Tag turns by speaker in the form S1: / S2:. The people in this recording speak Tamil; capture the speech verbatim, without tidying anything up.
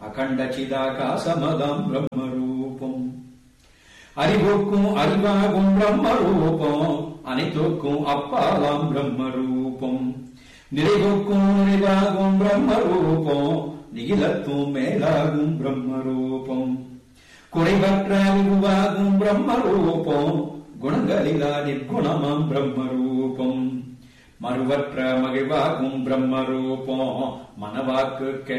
S1: அகண்ட சிதாகாசமதாம் பிரம்மரூபம். அறிவுக்கும் அறிவாகும் பிரம்மரூபம், அனைத்துக்கும் அப்பாலாம் பிரம்மரூபம். நிறைவுக்கும் நிறைவாகும் பிரம்மரூபம், நிகிலத்தும் மேலாகும் பிரம்மரூபம். குறைவற்ற அறிவாகும் பிரம்மரூபம், குணங்களிலா நிர்குணமாம் பிரம்மரூபம். மறுவற்ற மகிழ்வாகும் பிரம்மரூபம், மனவாக்கு